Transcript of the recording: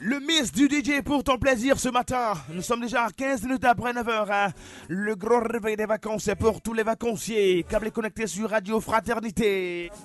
Le mix du DJ pour ton plaisir ce matin. Nous sommes déjà à 15 minutes après 9h. Hein. Le gros réveil des vacances est pour tous les vacanciers. Câblés connectés sur Radio Fraternité.